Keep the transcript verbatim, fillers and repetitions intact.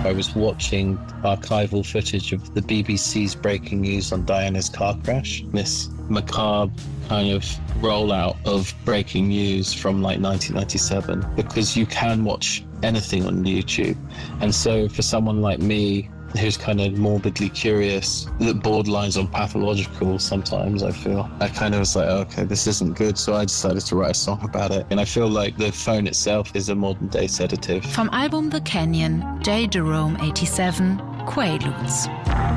I was watching archival footage of the B B C's breaking news on Diana's car crash. This macabre kind of rollout of breaking news from like nineteen ninety-seven, because you can watch anything on YouTube. And so for someone like me, who's kind of morbidly curious, that borderlines on pathological sometimes, I feel, I kind of was like, okay, this isn't good. So I decided to write a song about it. And I feel like the phone itself is a modern day sedative. Vom Album The Canyon, J. Jerome eighty-seven, Quaaludes.